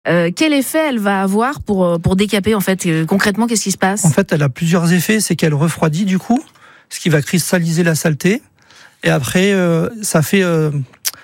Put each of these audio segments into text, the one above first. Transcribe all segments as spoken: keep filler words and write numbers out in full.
Euh, quel effet elle va avoir pour, pour décaper, en fait? euh, Concrètement, qu'est-ce qui se passe? En fait, elle a plusieurs effets. C'est qu'elle refroidit du coup, ce qui va cristalliser la saleté. Et après, euh, ça fait euh,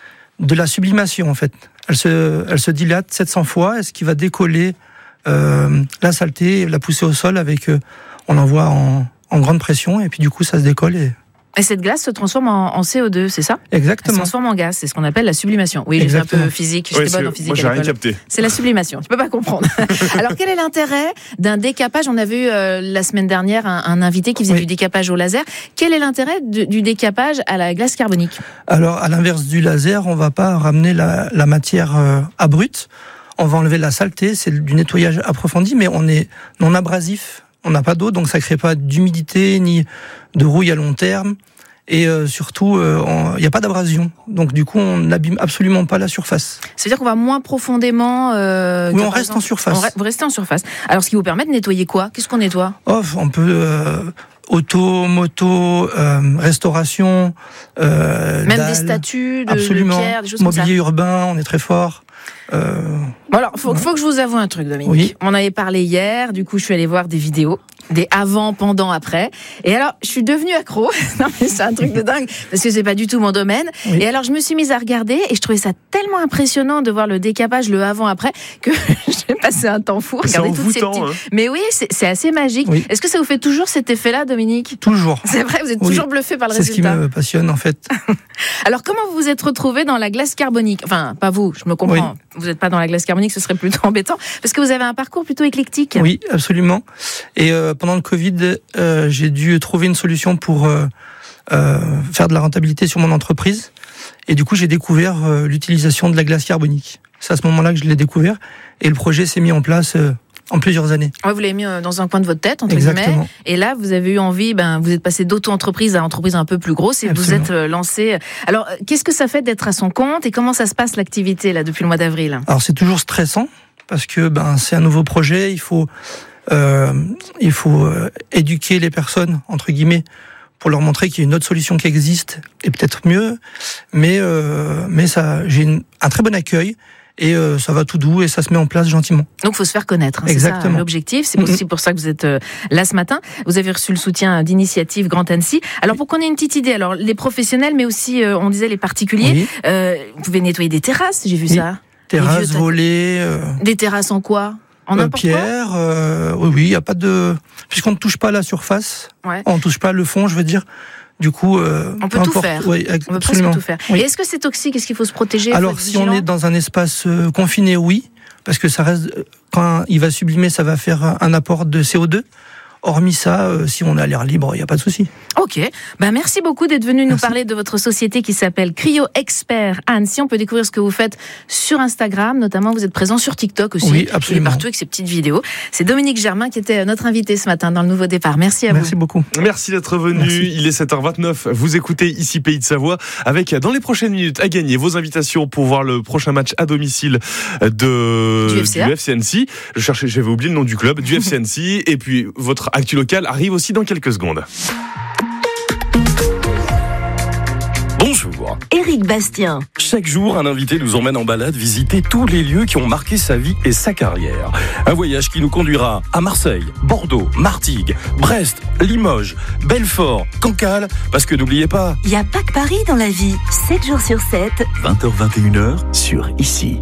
de la sublimation, en fait. Elle se, elle se dilate sept cents fois, ce qui va décoller euh, la saleté, la pousser au sol avec, euh, on l'envoie en, en grande pression, et puis du coup, ça se décolle. Et, et cette glace se transforme en, en C O deux, c'est ça? Exactement. Elle se transforme en gaz, c'est ce qu'on appelle la sublimation. Oui, j'ai fait un peu physique, j'étais Oui, bonne en physique. Moi, j'ai rien capté. C'est la sublimation, tu peux pas comprendre. Alors, quel est l'intérêt d'un décapage? On a vu euh, la semaine dernière un, un invité qui faisait oui. du décapage au laser. Quel est l'intérêt de, du décapage à la glace carbonique? Alors, à l'inverse du laser, on va pas ramener la, la matière euh, à brut. On va enlever la saleté, c'est du nettoyage approfondi, mais on est non abrasif. On n'a pas d'eau, donc ça crée pas d'humidité ni de rouille à long terme. Et euh, surtout, il euh, n'y a pas d'abrasion. Donc du coup, on n'abîme absolument pas la surface. C'est-à-dire qu'on va moins profondément... Euh, oui, on reste exemple, en surface. On re- vous restez en surface. Alors, ce qui vous permet de nettoyer quoi? Qu'est-ce qu'on nettoie? Oh, on peut... Euh, auto, moto, euh, restauration... Euh, Même dalles, des statues, de, absolument. de pierre, des choses comme ça. Mobilier urbain, on est très fort. Euh... Bon alors, faut, faut que je vous avoue un truc, Dominique. Oui. On en avait parlé hier, du coup, je suis allée voir des vidéos, des avant, pendant, après. Et alors, je suis devenue accro. Non, mais c'est un truc de dingue, parce que c'est pas du tout mon domaine. Oui. Et alors, je me suis mise à regarder, et je trouvais ça tellement impressionnant de voir le décapage, le avant, après, que j'ai passé un temps fou. C'est Regarder toutes ces envoûtant, petites... hein. Mais oui, c'est, c'est assez magique. Oui. Est-ce que ça vous fait toujours cet effet-là, Dominique? Toujours. C'est vrai, vous êtes oui. toujours bluffé par le c'est résultat. C'est ce qui me passionne, en fait. Alors, comment vous vous êtes retrouvé dans la glace carbonique? Enfin, pas vous, je me comprends. Oui. Vous n'êtes pas dans la glace carbonique, ce serait plutôt embêtant, parce que vous avez un parcours plutôt éclectique. Oui, absolument. Et euh, pendant le Covid, euh, j'ai dû trouver une solution pour euh, euh, faire de la rentabilité sur mon entreprise. Et du coup, j'ai découvert euh, l'utilisation de la glace carbonique. C'est à ce moment-là que je l'ai découvert. Et le projet s'est mis en place... Euh, en plusieurs années. Ouais, vous l'avez mis dans un coin de votre tête, entre Exactement. guillemets. Et là, vous avez eu envie, ben, vous êtes passé d'auto-entreprise à entreprise un peu plus grosse et Absolument. Vous êtes lancé. Alors, qu'est-ce que ça fait d'être à son compte et comment ça se passe l'activité là depuis le mois d'avril? Alors, c'est toujours stressant parce que ben c'est un nouveau projet. Il faut, euh, il faut euh, éduquer les personnes entre guillemets pour leur montrer qu'il y a une autre solution qui existe et peut-être mieux. Mais euh, mais ça, j'ai une, un très bon accueil. Et euh, ça va tout doux et ça se met en place gentiment. Donc, il faut se faire connaître. Hein, Exactement. C'est ça l'objectif. C'est aussi pour ça que vous êtes euh, là ce matin. Vous avez reçu le soutien d'Initiative Grand Annecy. Alors, pour qu'on ait une petite idée, alors les professionnels, mais aussi, euh, on disait les particuliers, oui. euh, vous pouvez nettoyer des terrasses, j'ai vu oui. ça. Terrasses, volets. Euh... Des terrasses en quoi? En euh, n'importe pierre, quoi euh, oui, oui, il n'y a pas de... Puisqu'on ne touche pas la surface, ouais. on ne touche pas le fond, je veux dire... Du coup, euh, on peut tout importe. faire. Oui, on peut presque tout faire. Oui. Et est-ce que c'est toxique? Est-ce qu'il faut se protéger? Alors, si on est dans un espace euh, confiné, oui, parce que ça reste quand il va sublimer, ça va faire un apport de C O deux. Hormis ça, euh, si on a l'air libre, il n'y a pas de souci. Ok. Ben, merci beaucoup d'être venu merci. Nous parler de votre société qui s'appelle Cryo Expert à Annecy. On peut découvrir ce que vous faites sur Instagram, notamment vous êtes présent sur TikTok aussi. Oui, absolument. Et partout avec ces petites vidéos. C'est Dominique Germain qui était notre invité ce matin dans le Nouveau Départ. Merci à merci vous. Merci beaucoup. Merci d'être venu. Merci. Il est sept heures vingt-neuf. Vous écoutez ici Pays de Savoie avec, dans les prochaines minutes, à gagner vos invitations pour voir le prochain match à domicile de, du F C A. Du F C Annecy. Je cherchais, j'avais oublié le nom du club, du F C Annecy. Et puis, votre actu local arrive aussi dans quelques secondes. Bonjour. Éric Bastien. Chaque jour, un invité nous emmène en balade visiter tous les lieux qui ont marqué sa vie et sa carrière. Un voyage qui nous conduira à Marseille, Bordeaux, Martigues, Brest, Limoges, Belfort, Cancale, parce que n'oubliez pas... Il n'y a pas que Paris dans la vie. sept jours sur sept. vingt heures vingt et une heures sur Ici.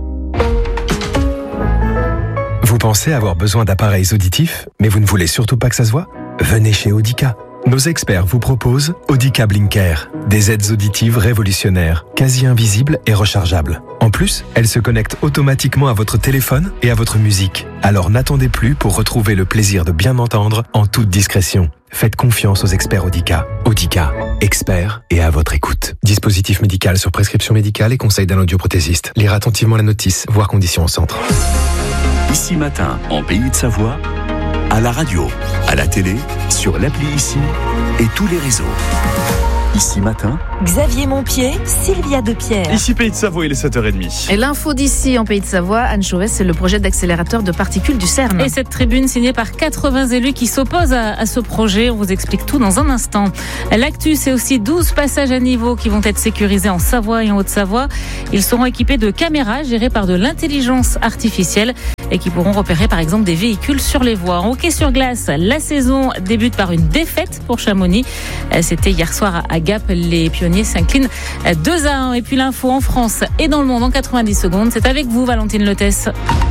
Vous pensez avoir besoin d'appareils auditifs, mais vous ne voulez surtout pas que ça se voit? Venez chez Audica. Nos experts vous proposent Audica Blinker, des aides auditives révolutionnaires, quasi invisibles et rechargeables. En plus, elles se connectent automatiquement à votre téléphone et à votre musique. Alors n'attendez plus pour retrouver le plaisir de bien entendre en toute discrétion. Faites confiance aux experts Audica. Audica, experts et à votre écoute. Dispositif médical sur prescription médicale et conseil d'un audioprothésiste. Lire attentivement la notice, voir conditions au centre. Ici Matin, en Pays de Savoie, à la radio, à la télé, sur l'appli Ici et tous les réseaux. Ici Matin, Xavier Montpied, Sylvia Depierre. Ici Pays de Savoie, il est sept heures trente. Et l'info d'ici en Pays de Savoie, Anne Chauvet, c'est le projet d'accélérateur de particules du CERN. Et cette tribune signée par quatre-vingts élus qui s'opposent à, à ce projet. On vous explique tout dans un instant. L'actu, c'est aussi douze passages à niveau qui vont être sécurisés en Savoie et en Haute-Savoie. Ils seront équipés de caméras gérées par de l'intelligence artificielle et qui pourront repérer par exemple des véhicules sur les voies. En hockey sur glace, la saison débute par une défaite pour Chamonix. C'était hier soir à Gap. Les pionniers s'inclinent deux à un. Et puis l'info en France et dans le monde en quatre-vingt-dix secondes. C'est avec vous, Valentine Lotès.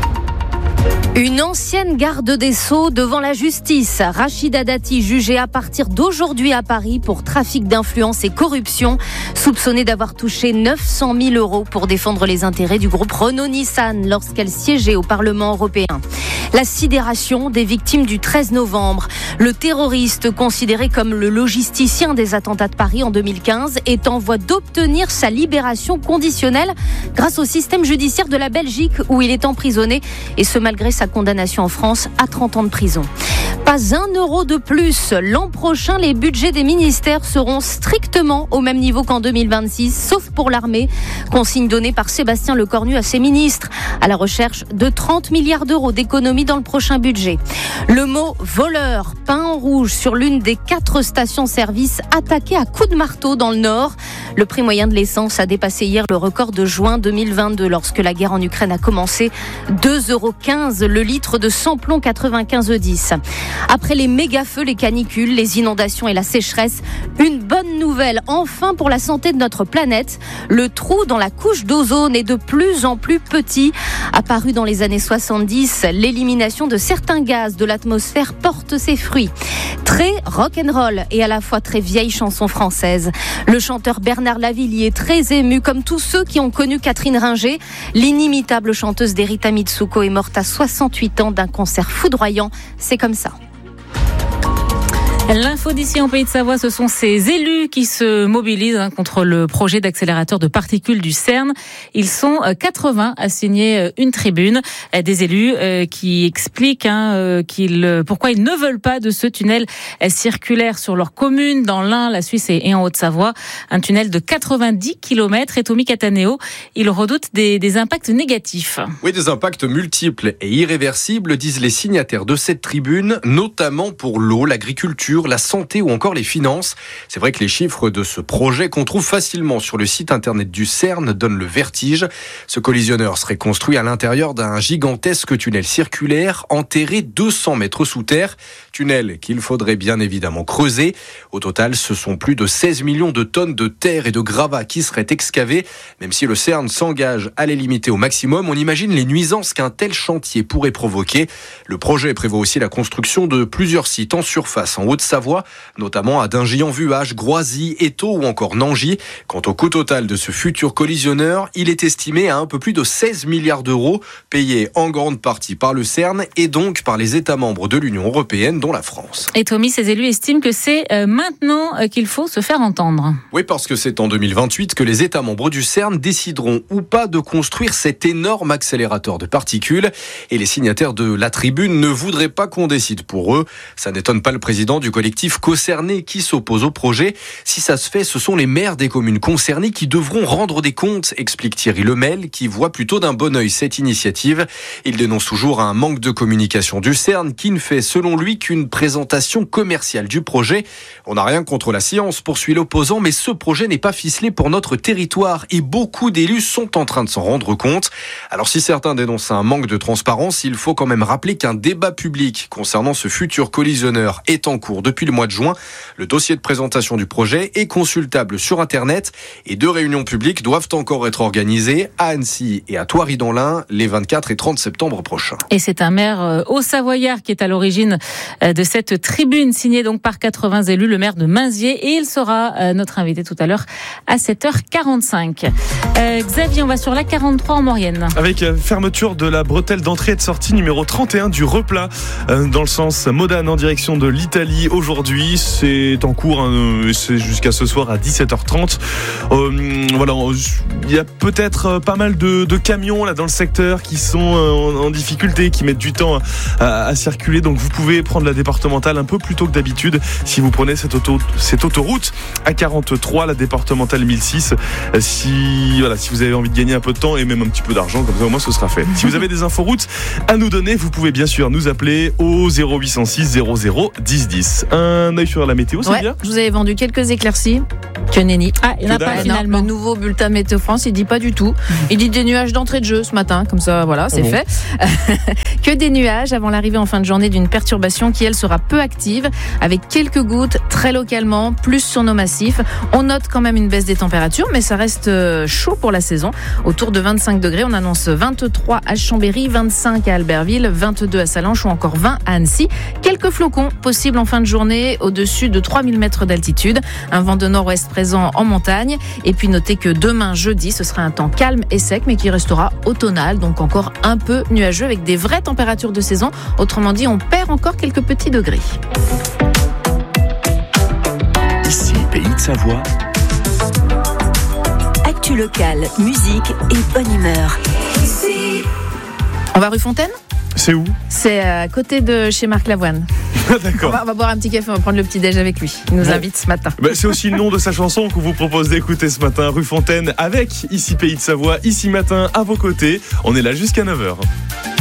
Une ancienne garde des Sceaux devant la justice. Rachida Dati, jugée à partir d'aujourd'hui à Paris pour trafic d'influence et corruption, soupçonnée d'avoir touché neuf cent mille euros pour défendre les intérêts du groupe Renault-Nissan lorsqu'elle siégeait au Parlement européen. La sidération des victimes du treize novembre. Le terroriste, considéré comme le logisticien des attentats de Paris en deux mille quinze, est en voie d'obtenir sa libération conditionnelle grâce au système judiciaire de la Belgique où il est emprisonné, et ce malgré sa condamnation en France à trente ans de prison. Pas un euro de plus. L'an prochain, les budgets des ministères seront strictement au même niveau qu'en deux mille vingt-six, sauf pour l'armée. Consigne donnée par Sébastien Lecornu à ses ministres, à la recherche de trente milliards d'euros d'économies dans le prochain budget. Le mot voleur peint en rouge sur l'une des quatre stations-service attaquées à coups de marteau dans le Nord. Le prix moyen de l'essence a dépassé hier le record de juin deux mille vingt-deux lorsque la guerre en Ukraine a commencé. deux euros quinze le litre de samplon quatre-vingt-quinze E dix. Après les méga-feux, les canicules, les inondations et la sécheresse, une bonne nouvelle enfin pour la santé de notre planète. Le trou dans la couche d'ozone est de plus en plus petit. Apparu dans les années soixante-dix, l'élimination de certains gaz de l'atmosphère porte ses fruits. Très rock'n'roll et à la fois très vieille chanson française. Le chanteur Bernard Lavillier, très ému comme tous ceux qui ont connu Catherine Ringer. L'inimitable chanteuse d'Erita Mitsuko est morte à soixante-huit ans d'un cancer foudroyant. C'est comme ça. L'info d'ici en Pays de Savoie, ce sont ces élus qui se mobilisent hein, contre le projet d'accélérateur de particules du CERN. Ils sont quatre-vingts à signer une tribune. Des élus euh, qui expliquent hein, euh, qu'ils, pourquoi ils ne veulent pas de ce tunnel circulaire sur leur commune, dans l'Ain, la Suisse et en Haute-Savoie. Un tunnel de quatre-vingt-dix kilomètres. Et Tommy Cataneo, il redoute des, des impacts négatifs. Oui, des impacts multiples et irréversibles, disent les signataires de cette tribune, notamment pour l'eau, l'agriculture, la santé ou encore les finances. C'est vrai que les chiffres de ce projet qu'on trouve facilement sur le site internet du CERN donnent le vertige. Ce collisionneur serait construit à l'intérieur d'un gigantesque tunnel circulaire enterré deux cents mètres sous terre. Tunnel qu'il faudrait bien évidemment creuser. Au total, ce sont plus de seize millions de tonnes de terre et de gravats qui seraient excavés. Même si le CERN s'engage à les limiter au maximum, on imagine les nuisances qu'un tel chantier pourrait provoquer. Le projet prévoit aussi la construction de plusieurs sites en surface en Haute-Savoie, notamment à Dingy-en-Vuage, Groisy, Étaux ou encore Nangy. Quant au coût total de ce futur collisionneur, il est estimé à un peu plus de seize milliards d'euros, payés en grande partie par le CERN et donc par les États membres de l'Union européenne, dont la France. Et Tommy, ces élus estiment que c'est euh, maintenant qu'il faut se faire entendre. Oui, parce que c'est en deux mille vingt-huit que les États membres du CERN décideront ou pas de construire cet énorme accélérateur de particules. Et les signataires de la tribune ne voudraient pas qu'on décide pour eux. Ça n'étonne pas le président du collectif Concerné qui s'oppose au projet. Si ça se fait, ce sont les maires des communes concernées qui devront rendre des comptes, explique Thierry Lemel, qui voit plutôt d'un bon œil cette initiative. Il dénonce toujours un manque de communication du CERN qui ne fait, selon lui, qu'une présentation commerciale du projet. On n'a rien contre la science, poursuit l'opposant, mais ce projet n'est pas ficelé pour notre territoire et beaucoup d'élus sont en train de s'en rendre compte. Alors si certains dénoncent un manque de transparence, il faut quand même rappeler qu'un débat public concernant ce futur collisionneur est en cours depuis le mois de juin. Le dossier de présentation du projet est consultable sur Internet et deux réunions publiques doivent encore être organisées à Annecy et à Thoiry dans l'Ain les vingt-quatre et trente septembre prochains. Et c'est un maire haut-savoyard qui est à l'origine de cette tribune signée donc par quatre-vingts élus, le maire de Mainziers, et il sera notre invité tout à l'heure à sept heures quarante-cinq. Euh, Xavier, on va sur l'A quarante-trois en Maurienne. Avec fermeture de la bretelle d'entrée et de sortie numéro trente et un du Replat euh, dans le sens Modane en direction de l'Italie. aujourd'hui. C'est en cours, hein, c'est jusqu'à ce soir à dix-sept heures trente. Euh, voilà, il y a peut-être pas mal de, de camions là dans le secteur qui sont en, en difficulté, qui mettent du temps à, à circuler. Donc vous pouvez prendre la départementale un peu plus tôt que d'habitude si vous prenez cette, auto, cette autoroute A quarante-trois, la départementale mille six. Si, voilà, si vous avez envie de gagner un peu de temps et même un petit peu d'argent, comme ça au moins ce sera fait. Si vous avez des inforoutes à nous donner, vous pouvez bien sûr nous appeler au zéro huit cent six zéro zéro dix dix. Un œil sur la météo, c'est ouais, bien. Je vous avais vendu quelques éclaircies. Que nenni. Ah, il n'y en a pas finalement. Le nouveau bulletin Météo France, il dit pas du tout. Il dit des nuages d'entrée de jeu ce matin, comme ça, voilà, c'est oh bon. fait. Que des nuages avant l'arrivée en fin de journée d'une perturbation qui, elle, sera peu active, avec quelques gouttes très localement, plus sur nos massifs. On note quand même une baisse des températures, mais ça reste chaud pour la saison. Autour de vingt-cinq degrés, on annonce vingt-trois à Chambéry, vingt-cinq à Albertville, vingt-deux à Salanches ou encore vingt à Annecy. Quelques flocons possibles en fin de journée au-dessus de trois mille mètres d'altitude. Un vent de nord-ouest présent en montagne. Et puis notez que demain, jeudi, ce sera un temps calme et sec, mais qui restera automnal, donc encore un peu nuageux avec des vraies températures de saison. Autrement dit, on perd encore quelques petits degrés. Ici, Pays de Savoie. Actu locale, musique et bonne humeur. On va rue Fontaine ? C'est où ? C'est à côté de chez Marc Lavoine. D'accord. On va, on va boire un petit café, on va prendre le petit déj avec lui. Il nous bon. invite ce matin. Bah, c'est aussi le nom de sa chanson qu'on vous propose d'écouter ce matin, Rue Fontaine, avec Ici Pays de Savoie, Ici Matin à vos côtés. On est là jusqu'à neuf heures.